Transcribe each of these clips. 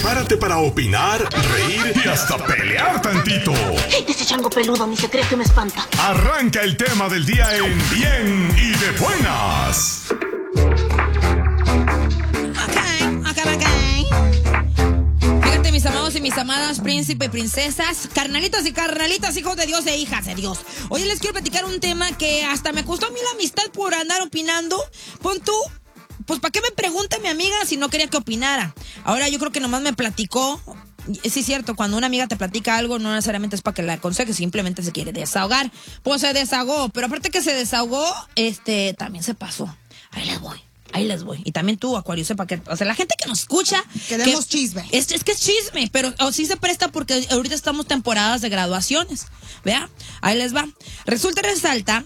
Prepárate para opinar, reír y hasta pelear tantito. Ese chango peludo ni se cree que me espanta. Arranca el tema del día en Bien y de Buenas. Ok. Fíjate, mis amados y mis amadas, príncipe y princesas, carnalitas y carnalitas, hijos de Dios e hijas de Dios. Hoy les quiero platicar un tema que hasta me costó a mí la amistad por andar opinando. Pon tú, pues ¿para qué me pregunta mi amiga si no quería que opinara? Ahora yo creo que nomás me platicó. Sí, es cierto, cuando una amiga te platica algo, no necesariamente es para que la aconseje, simplemente se quiere desahogar. Pues se desahogó, pero aparte que se desahogó, también se pasó. Ahí les voy. Y también tú, Acuario, sepa que, o sea, la gente que nos escucha... Queremos chisme. Es que es chisme, pero sí se presta porque ahorita estamos temporadas de graduaciones. ¿Vea? Ahí les va. Resulta y resalta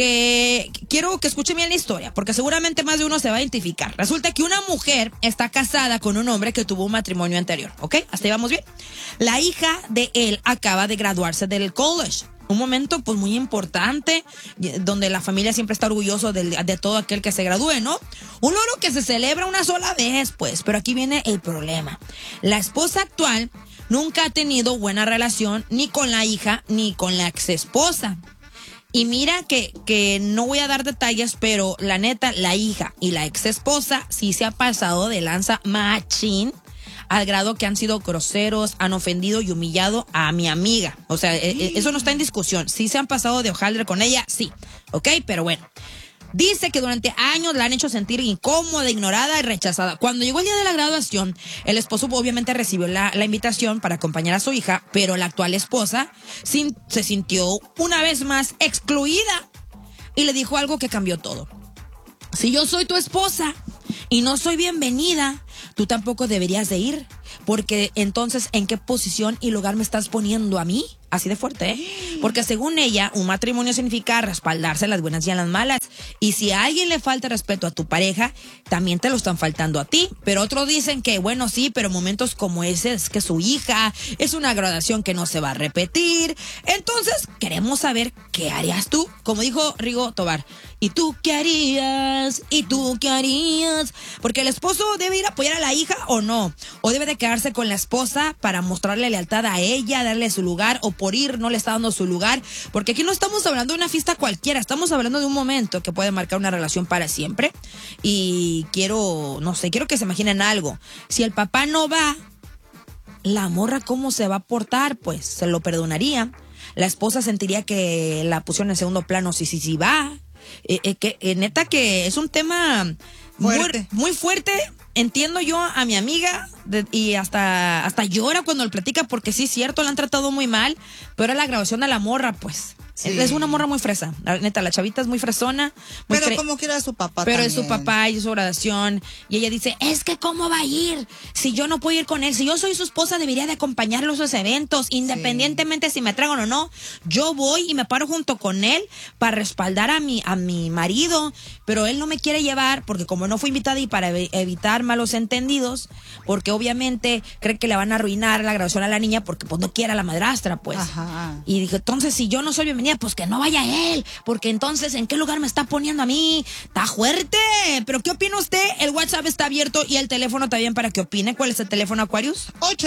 que quiero que escuchen bien la historia, porque seguramente más de uno se va a identificar. Resulta que una mujer está casada con un hombre que tuvo un matrimonio anterior, ¿ok? Hasta ahí vamos bien. La hija de él acaba de graduarse del college. Un momento pues muy importante, donde la familia siempre está orgulloso de todo aquel que se gradúe, ¿no? Un logro que se celebra una sola vez, pues, pero aquí viene el problema. La esposa actual nunca ha tenido buena relación ni con la hija ni con la exesposa. Y mira que no voy a dar detalles, pero la neta, la hija y la exesposa sí se ha pasado de lanza machín, al grado que han sido groseros, han ofendido y humillado a mi amiga. O sea, eso no está en discusión. Sí se han pasado de hojaldre con ella, sí. ¿Ok? Pero bueno. Dice que durante años la han hecho sentir incómoda, ignorada y rechazada. Cuando llegó el día de la graduación, el esposo obviamente recibió la invitación para acompañar a su hija, pero la actual esposa se sintió una vez más excluida y le dijo algo que cambió todo. Si yo soy tu esposa y no soy bienvenida, tú tampoco deberías de ir, porque entonces, ¿en qué posición y lugar me estás poniendo a mí? Así de fuerte, ¿eh? Porque según ella, un matrimonio significa respaldarse en las buenas y en las malas. Y si a alguien le falta respeto a tu pareja, también te lo están faltando a ti. Pero otros dicen que, bueno, sí, pero momentos como ese es que su hija es una graduación que no se va a repetir. Entonces, queremos saber qué harías tú. Como dijo Rigo Tobar, ¿y tú qué harías? ¿Y tú qué harías? Porque el esposo debe ir a apoyar a la hija o no. O debe de quedarse con la esposa para mostrarle lealtad a ella, darle su lugar, o por ir no le está dando su lugar. Porque aquí no estamos hablando de una fiesta cualquiera, estamos hablando de un momento que puede marcar una relación para siempre. Y quiero que se imaginen algo. Si el papá no va, la morra ¿cómo se va a portar? Pues se lo perdonaría. La esposa sentiría que la pusieron en segundo plano si va. Neta que es un tema muy fuerte. Entiendo yo a mi amiga y hasta llora cuando lo platica, porque sí es cierto, la han tratado muy mal, pero la grabación de la morra, pues, sí. Es una morra muy fresa. Neta, la chavita es muy fresona. Pero como quiera su papá pero también. es su papá y su oración. Y ella dice, es que ¿cómo va a ir? Si yo no puedo ir con él, si yo soy su esposa, debería de acompañarlo a esos eventos, independientemente si me tragan o no. Yo voy y me paro junto con él para respaldar a mi marido, pero él no me quiere llevar porque como no fui invitada y para evitar malos entendidos, porque obviamente cree que le van a arruinar la graduación a la niña porque pues no quiere a la madrastra, pues. Ajá. Y dije, entonces si yo no soy bienvenida, pues que no vaya él, porque entonces ¿en qué lugar me está poniendo a mí? Está fuerte. Pero ¿qué opina usted? El WhatsApp está abierto y el teléfono también para que opine. ¿Cuál es el teléfono, Aquarius?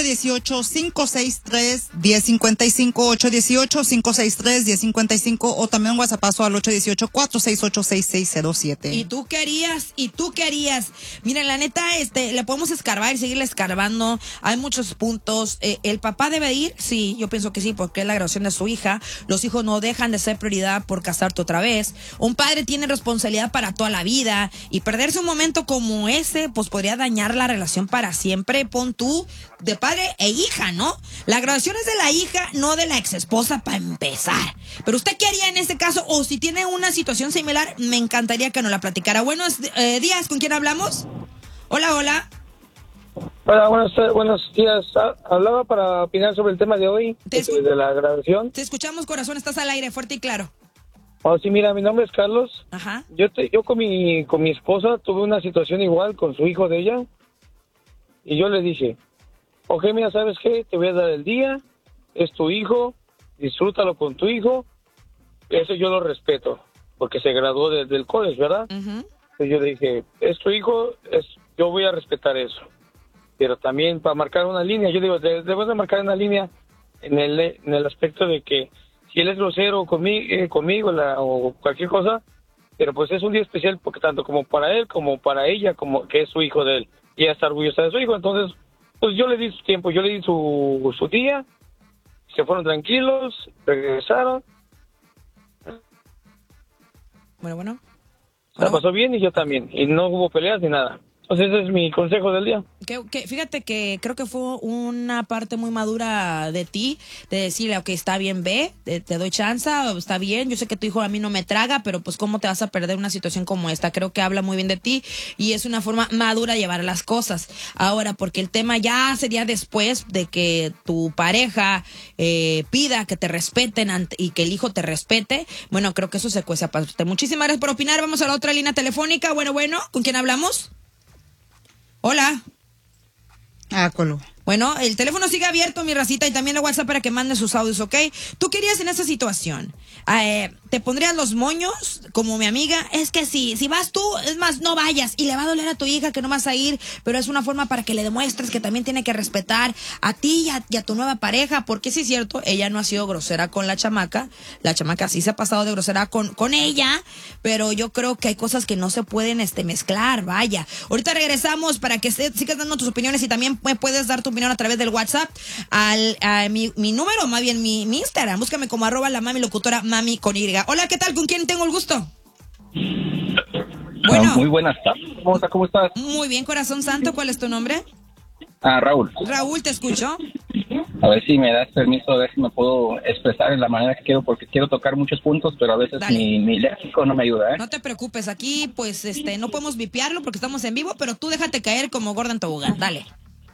818-563-1055, 818-563-1055, o también un WhatsAppazo al 818-468-6607. ¿Y tú querías? Miren, la neta, le podemos escarbar y seguirle escarbando. Hay muchos puntos. ¿El papá debe ir? Sí, yo pienso que sí, porque es la graduación de su hija. Los hijos no dejan de ser prioridad por casarte otra vez. Un padre tiene responsabilidad para toda la vida, y perderse un momento como ese, pues podría dañar la relación para siempre. Pon tú, de padre e hija, ¿no? La graduación es de la hija, no de la exesposa, para empezar. Pero ¿usted qué haría en ese caso? O si tiene una situación similar, me encantaría que nos la platicara. Buenos días, ¿con quién hablamos? Hola. Hola, buenos días. Hablaba para opinar sobre el tema de hoy, de la graduación. Te escuchamos, corazón, estás al aire, fuerte y claro. Oh, sí, mira, mi nombre es Carlos. Ajá. Yo con mi esposa tuve una situación igual con su hijo de ella. Y yo le dije, ok, mira, ¿sabes qué? Te voy a dar el día, es tu hijo, disfrútalo con tu hijo. Eso yo lo respeto, porque se graduó del college, ¿verdad? Uh-huh. Entonces yo le dije, es tu hijo, yo voy a respetar eso. pero también para marcar una línea. Yo digo, debes de marcar una línea en el aspecto de que si él es grosero conmigo o cualquier cosa, pero pues es un día especial porque tanto como para él como para ella, como que es su hijo de él, y ella está orgullosa de su hijo. Entonces pues yo le di su tiempo, yo le di su día, se fueron tranquilos, regresaron. Bueno. La pasó bien y yo también, y no hubo peleas ni nada. Entonces ese es mi consejo del día. Fíjate que creo que fue una parte muy madura de ti, de decirle, ok, está bien, ve, te doy chance, está bien, yo sé que tu hijo a mí no me traga, pero pues cómo te vas a perder una situación como esta. Creo que habla muy bien de ti y es una forma madura de llevar las cosas. Ahora, porque el tema ya sería después de que tu pareja pida que te respeten y que el hijo te respete, bueno, creo que eso se cuece aparte. Muchísimas gracias por opinar. Vamos a la otra línea telefónica. Bueno, ¿con quién hablamos? Hola. Colo. Bueno, el teléfono sigue abierto, mi racita, y también el WhatsApp para que mande sus audios, ¿ok? ¿Tú querías en esa situación? ¿Te pondrías los moños como mi amiga? Es que si vas tú, es más, no vayas, y le va a doler a tu hija que no vas a ir, pero es una forma para que le demuestres que también tiene que respetar a ti y a tu nueva pareja, porque sí es cierto, ella no ha sido grosera con la chamaca sí se ha pasado de grosera con ella, pero yo creo que hay cosas que no se pueden mezclar, vaya. Ahorita regresamos para que sigas dando tus opiniones y también me puedes dar tu opinión a través del WhatsApp a mi número, más bien mi Instagram. Búscame como @lamamilocutora, mami con Y. Hola, ¿qué tal? ¿Con quién tengo el gusto? Bueno. Muy buenas tardes. ¿Cómo estás? Muy bien, corazón santo. ¿Cuál es tu nombre? Raúl. Raúl, te escucho. A ver si me das permiso, a ver si me puedo expresar en la manera que quiero, porque quiero tocar muchos puntos, pero a veces mi léxico no me ayuda, ¿eh? No te preocupes, aquí pues no podemos vipearlo porque estamos en vivo, pero tú déjate caer como Gordon Tobogán, dale.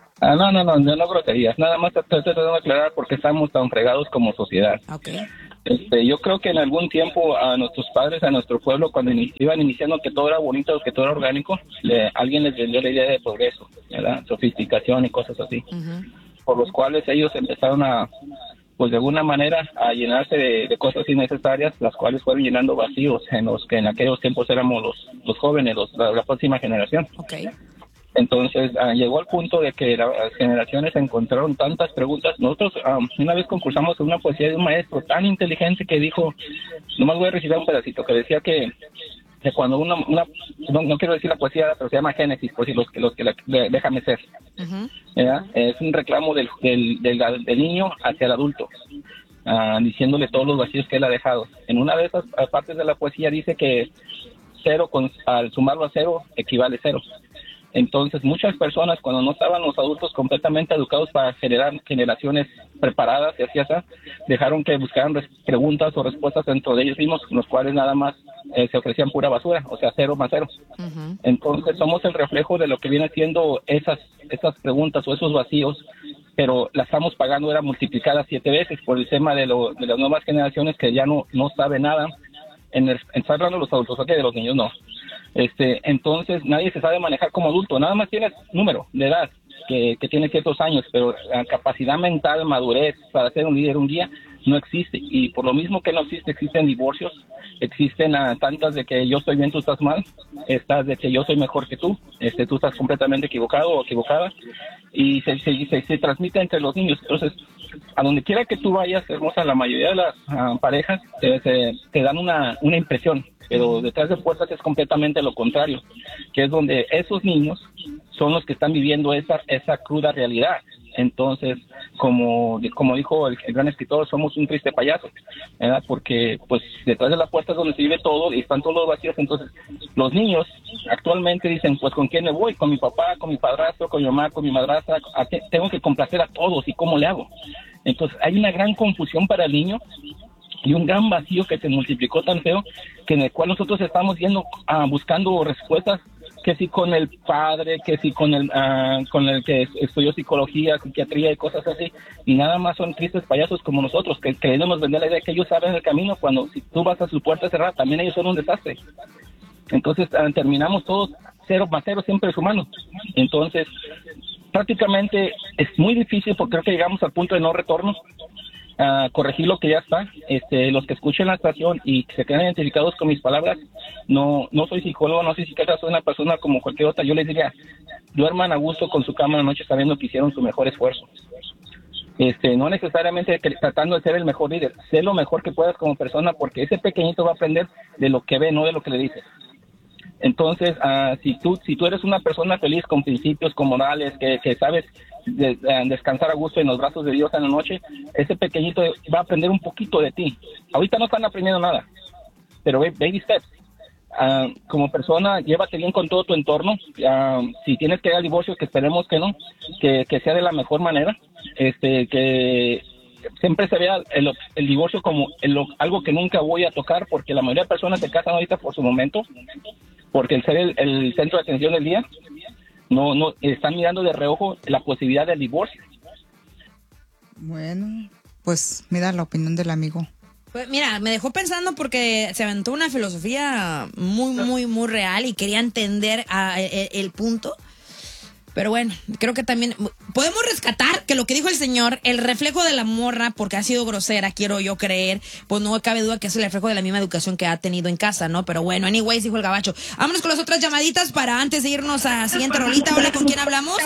No groserías, nada más estoy tratando de aclarar porque estamos tan fregados como sociedad. Okay. Yo creo que en algún tiempo a nuestros padres, a nuestro pueblo, cuando iban iniciando que todo era bonito, que todo era orgánico, alguien les vendió la idea de progreso, ¿verdad? Sofisticación y cosas así, por los cuales ellos empezaron pues de alguna manera, a llenarse de cosas innecesarias, las cuales fueron llenando vacíos en los que en aquellos tiempos éramos los jóvenes, la próxima generación. Okay. Entonces llegó al punto de que las generaciones encontraron tantas preguntas. Nosotros una vez concursamos en una poesía de un maestro tan inteligente que dijo, nomás voy a recitar un pedacito, que decía que cuando no quiero decir la poesía, pero se llama Génesis, pues, los que déjame ser. Es un reclamo del niño hacia el adulto, diciéndole todos los vacíos que él ha dejado. En una de esas partes de la poesía dice que cero al sumarlo a cero equivale cero. Entonces, muchas personas, cuando no estaban los adultos completamente educados para generar generaciones preparadas y así, dejaron que buscaran preguntas o respuestas dentro de ellos mismos, los cuales nada más se ofrecían pura basura, o sea, cero más cero. Entonces, somos el reflejo de lo que viene siendo esas preguntas o esos vacíos, pero la estamos pagando, era multiplicada 7 veces por el tema de las nuevas generaciones que ya no saben nada. Está hablando de los adultos, de los niños no. Entonces nadie se sabe manejar como adulto, nada más tienes número de edad que tiene ciertos años, pero la capacidad mental, madurez para ser un líder un día no existe, y por lo mismo que no existen divorcios, existen tantas de que yo estoy bien, tú estás mal, estás de que yo soy mejor que tú estás completamente equivocado o equivocada, y se transmite entre los niños. Entonces, a donde quiera que tú vayas, hermosa, la mayoría de las parejas te dan una impresión, pero detrás de puertas es completamente lo contrario, que es donde esos niños son los que están viviendo esa cruda realidad. Entonces, como dijo el gran escritor, somos un triste payaso, ¿verdad? Porque pues detrás de la puerta es donde se vive todo y están todos los vacíos. Entonces, los niños actualmente dicen, pues ¿con quién me voy? ¿Con mi papá, con mi padrastro, con mi mamá, con mi madrastra? Tengo que complacer a todos, ¿y cómo le hago? Entonces, hay una gran confusión para el niño y un gran vacío que se multiplicó tan feo, que en el cual nosotros estamos yendo buscando respuestas, que si con el padre, que si con el que estudió psicología, psiquiatría y cosas así, y nada más son tristes payasos como nosotros, que queremos vender la idea que ellos saben el camino, cuando si tú vas a su puerta cerrada, también ellos son un desastre. Entonces terminamos todos 0 más 0, siempre es humano. Entonces prácticamente es muy difícil, porque creo que llegamos al punto de no retorno, corregir lo que ya está. Los que escuchen la estación y que se queden identificados con mis palabras, no soy psicólogo, no soy psiquiatra, soy una persona como cualquier otra. Yo les diría, duerman a gusto con su cama en la noche sabiendo que hicieron su mejor esfuerzo. No necesariamente tratando de ser el mejor líder, sé lo mejor que puedas como persona, porque ese pequeñito va a aprender de lo que ve, no de lo que le dices. Entonces, si tú eres una persona feliz, con principios, con morales, que sabes descansar a gusto en los brazos de Dios en la noche, ese pequeñito va a aprender un poquito de ti. Ahorita no están aprendiendo nada, pero baby steps. Como persona, llévate bien con todo tu entorno. Si tienes que ir al divorcio, que esperemos que no, que sea de la mejor manera, que siempre se vea el divorcio como algo que nunca voy a tocar, porque la mayoría de personas se casan ahorita por su momento, porque el ser el centro de atención del día, no están mirando de reojo la posibilidad del divorcio. Bueno, pues mira la opinión del amigo. Pues mira, me dejó pensando porque se aventó una filosofía muy real y quería entender el punto. Pero bueno, creo que también podemos rescatar que lo que dijo el señor, el reflejo de la morra, porque ha sido grosera, quiero yo creer, pues no cabe duda que es el reflejo de la misma educación que ha tenido en casa, ¿no? Pero bueno, anyways, dijo el gabacho. Vámonos con las otras llamaditas para antes de irnos a la siguiente rolita. Hola, ¿con quién hablamos?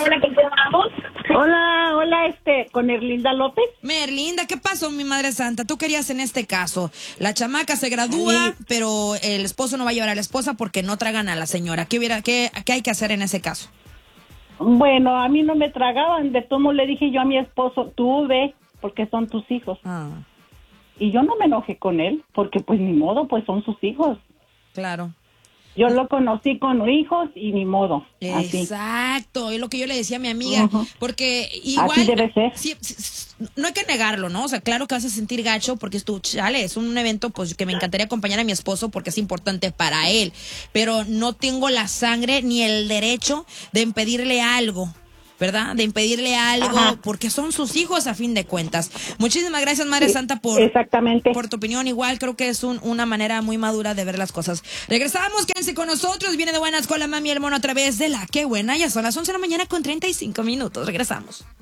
Hola, con Erlinda López. Merlinda, ¿qué pasó, mi madre santa? Tú querías en este caso. La chamaca se gradúa, pero el esposo no va a llevar a la esposa porque no tragan a la señora. ¿Qué hay que hacer en ese caso? Bueno, a mí no me tragaban, de todo le dije yo a mi esposo, tú ve, porque son tus hijos. Y yo no me enojé con él, porque pues ni modo, pues son sus hijos. Claro. Yo lo conocí con hijos y ni modo. Exacto, es lo que yo le decía a mi amiga, porque igual así debe ser. Sí, no hay que negarlo, ¿no? O sea, claro que vas a sentir gacho porque es un evento pues que me encantaría acompañar a mi esposo porque es importante para él, pero no tengo la sangre ni el derecho de impedirle algo, ¿verdad? De impedirle algo, porque son sus hijos a fin de cuentas. Muchísimas gracias, Madre Santa, por tu opinión. Igual creo que es una manera muy madura de ver las cosas. Regresamos, quédense con nosotros. Viene de buenas con la mami y el mono a través de La Qué Buena. Ya son las 11 de la mañana con 35 minutos. Regresamos.